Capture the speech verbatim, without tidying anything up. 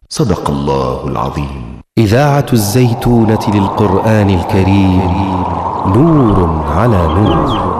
صدق الله العظيم. إذاعة الزيتونة للقرآن الكريم، نور على نور.